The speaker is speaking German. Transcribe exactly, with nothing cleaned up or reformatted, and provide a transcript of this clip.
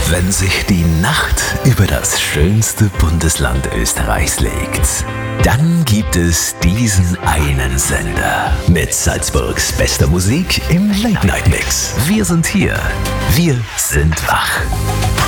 Wenn sich die Nacht über das schönste Bundesland Österreichs legt, dann gibt es diesen einen Sender mit Salzburgs bester Musik im Late-Night-Mix. Wir sind hier. Wir sind wach.